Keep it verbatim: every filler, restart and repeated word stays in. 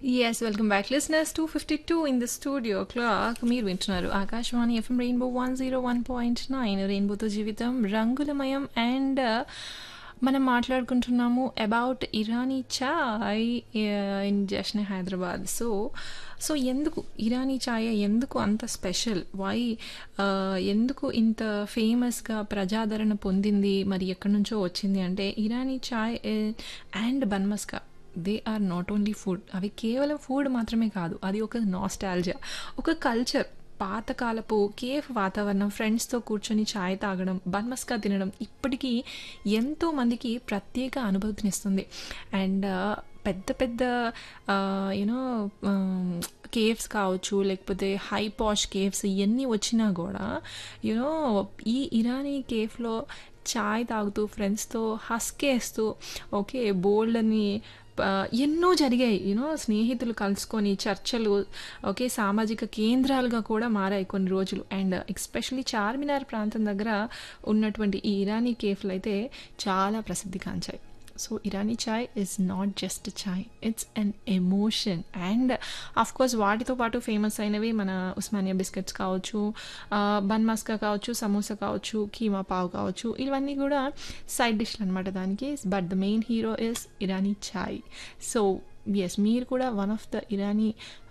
Yes, welcome back, listeners. two fifty-two in the studio clock. మీరు వింటున్నారు Akashvani FM rainbow one zero one point nine రెయిన్బోతో జీవితం రంగులమయం. And మనం మాట్లాడుకుంటున్నాము about Irani chai in జశ్నే Hyderabad. So so ఎందుకు ఇరానీ చాయ్ ఎందుకు అంత స్పెషల్, వై ఎందుకు ఇంత ఫేమస్గా ప్రజాదరణ పొందింది, మరి ఎక్కడి నుంచో వచ్చింది అంటే ఇరానీ చాయ్ and bun maska, they are not only food. అవి కేవలం ఫుడ్ మాత్రమే కాదు, అది ఒక నాస్టాల్జియా, ఒక కల్చర్. పాతకాలపు కేఫ్ వాతావరణం, ఫ్రెండ్స్తో కూర్చొని ఛాయ్ తాగడం, బన్మస్కా తినడం ఇప్పటికీ ఎంతో మందికి ప్రత్యేక అనుభూతినిస్తుంది. అండ్ పెద్ద పెద్ద యూనో కేవ్స్ కావచ్చు, లేకపోతే హై పాష్ కేవ్స్ ఇవన్నీ వచ్చినా కూడా యూనో ఈ ఇరానీ కేఫ్లో చాయ్ తాగుతూ ఫ్రెండ్స్తో హస్కేస్తూ ఓకే బోల్డ్ అని ఎన్నో జరిగాయి. యూనో స్నేహితులు కలుసుకొని చర్చలు ఓకే సామాజిక కేంద్రాలుగా కూడా మారాయి కొన్ని రోజులు. అండ్ ఎస్పెషలీ చార్మినార్ ప్రాంతం దగ్గర ఉన్నటువంటి ఈ ఇరానీ కేఫ్లు అయితే చాలా ప్రసిద్ధిగాంచాయి. So Irani chai is not just chai, it's an emotion. And of course వాటితో పాటు ఫేమస్ అయినవి మన ఉస్మానియా బిస్కెట్స్ కావచ్చు, బన్ మస్కా కావచ్చు, సమోసా కావచ్చు, కీమా పావ్ కావచ్చు, ఇవన్నీ కూడా సైడ్ డిష్లు అనమాట దానికి. But the main hero is Irani chai. So yes, మీరు కూడా వన్ ఆఫ్ ద ఇరానీ